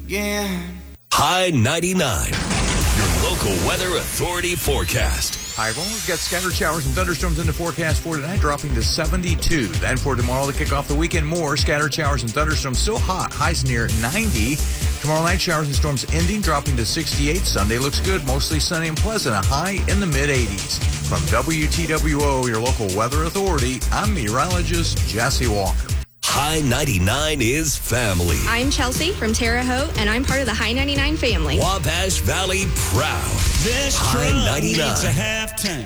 again. High 99, your local weather authority forecast. Hi, everyone. We've got scattered showers and thunderstorms in the forecast for tonight, dropping to 72. Then for tomorrow, to kick off the weekend, more scattered showers and thunderstorms. Still hot. Highs near 90. Tomorrow night, showers and storms ending, dropping to 68. Sunday looks good. Mostly sunny and pleasant. A high in the mid-80s. From WTWO, your local weather authority, I'm meteorologist Jesse Walker. High 99 is family. I'm Chelsea from Terre Haute, and I'm part of the High 99 family. Wabash Valley proud. This High truck 99. needs a half tank.